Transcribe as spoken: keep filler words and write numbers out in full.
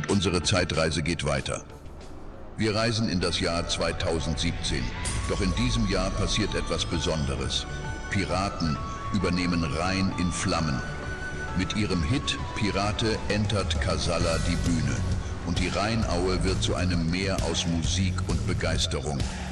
Unsere Zeitreise geht weiter. Wir reisen in das Jahr zweitausendsiebzehn. Doch in diesem Jahr passiert etwas Besonderes. Piraten übernehmen Rhein in Flammen. Mit ihrem Hit Pirate entert Casalla die Bühne. Und die Rheinaue wird zu einem Meer aus Musik und Begeisterung.